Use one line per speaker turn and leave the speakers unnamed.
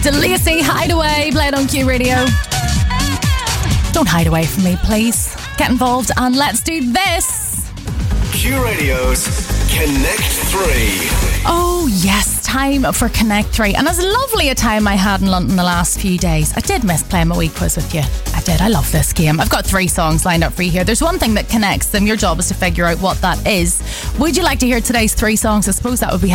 DeLacy, Hideaway, played on Q Radio. Don't hide away from me, please. Get involved and let's do this.
Q Radio's Connect 3.
Oh yes, time for Connect 3. And as lovely a time I had in London the last few days, I did miss playing my wee quiz with you. I did. I love this game. I've got 3 songs lined up for you here. There's one thing that connects them. Your job is to figure out what that is. Would you like to hear today's 3 songs? I suppose that would be